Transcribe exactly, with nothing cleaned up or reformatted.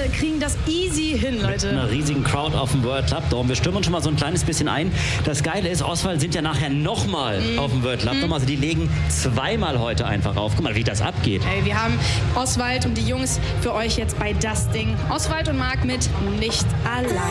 alle kriegen das easy hin, Leute. Mit einer riesigen Crowd auf dem World Club Dome. Wir stimmen uns schon mal so ein kleines bisschen ein. Das Geile ist, Oswald sind ja nachher nochmal mm. auf dem World Club Dome. Mm. Also die legen zweimal heute einfach auf. Guck mal, wie das abgeht. Ey, wir haben Oswald und die Jungs für euch jetzt bei das Ding. Oswald und Marc mit Nicht allein.